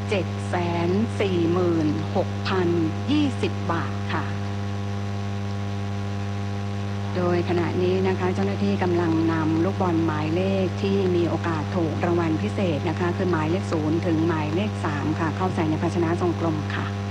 746,020 บาทค่ะโดยขณะนี้นะคะเจ้าหน้าที่กำลังนำลูกบอลหมายเลขที่มีโอกาสถูกรางวัลพิเศษนะคะคือหมายเลข0ถึงหมายเลข3ค่ะเข้าใส่ในภาชนะทรงกลมค่ะ